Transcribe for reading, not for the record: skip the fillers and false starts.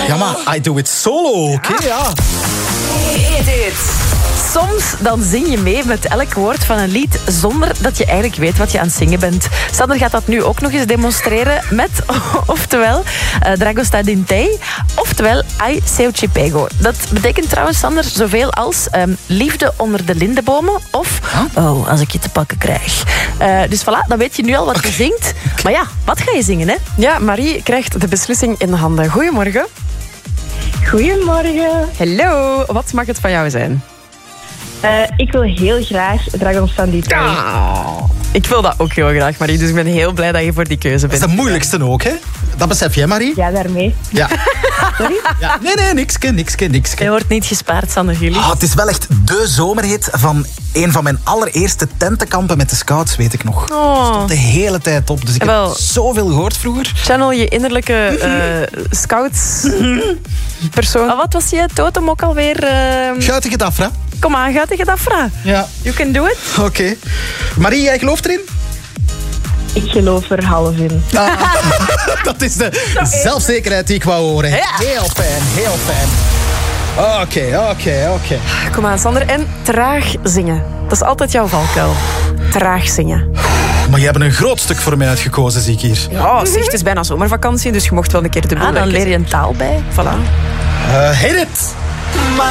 Ja, maar I do it solo, oké? Ja. Soms dan zing je mee met elk woord van een lied zonder dat je eigenlijk weet wat je aan het zingen bent. Sander gaat dat nu ook nog eens demonstreren met, oftewel, Dragosta Dintei, oftewel Ai Seu Chipego. Dat betekent trouwens, Sander, zoveel als liefde onder de lindenbomen of oh, als ik je te pakken krijg. Dus voilà, dan weet je nu al wat je zingt. Maar ja, wat ga je zingen, hè? Ja, Marie krijgt de beslissing in handen. Goedemorgen. Goedemorgen. Hallo, wat mag het van jou zijn? Ik wil heel graag Dragon Sandita. Ik wil dat ook heel graag, Marie. Dus ik ben heel blij dat je voor die keuze Dat bent. is de moeilijkste ook, hè? Dat besef jij, Marie? Ja, daarmee. Ja. Sorry? Ja. Nee, nikske. Je wordt niet gespaard, Sander Gilly. Het is wel echt de zomerhit van een van mijn allereerste tentenkampen met de scouts, weet ik nog. Oh. Ik stond de hele tijd op, dus ik Wel. heb zoveel gehoord vroeger. Channel je innerlijke scouts-persoon. Wat was je totem ook alweer? Guitige Dafra. Kom aan, gaat tegen dat vraag. Ja. You can do it. Oké. Marie, jij gelooft erin? Ik geloof er half in. Dat is de zelfzekerheid die ik wou horen. Ja. Heel fijn, heel fijn. Oké. Kom aan, Sander. En traag zingen. Dat is altijd jouw valkuil. Traag zingen. Maar je hebt een groot stuk voor mij uitgekozen, zie ik hier. Ja, zeg, het is bijna zomervakantie, dus je mocht wel een keer de boel Dan lekker leer je een taal bij. Voilà. Hit it!